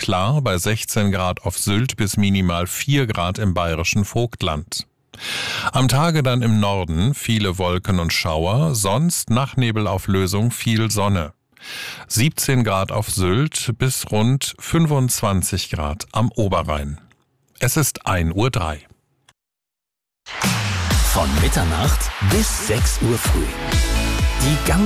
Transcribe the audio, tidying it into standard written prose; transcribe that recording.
klar bei 16 Grad auf Sylt bis minimal 4 Grad im bayerischen Vogtland. Am Tage dann im Norden viele Wolken und Schauer, sonst nach Nebelauflösung viel Sonne. 17 Grad auf Sylt bis rund 25 Grad am Oberrhein. Es ist 1:03 Uhr. Von Mitternacht bis 6 Uhr früh. Die